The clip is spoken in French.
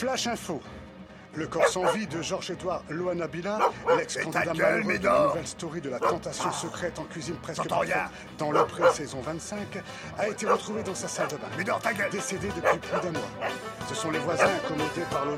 Flash info. Le corps sans vie de Georges-Édouard Loanabila, l'ex-candidat malheureux de la nouvelle story de la tentation secrète en cuisine presque parfaite dans le pré-saison 25, a été retrouvé dans sa salle de bain. Décédé depuis plus d'un mois. Ce sont les voisins, accommodés par l'odeur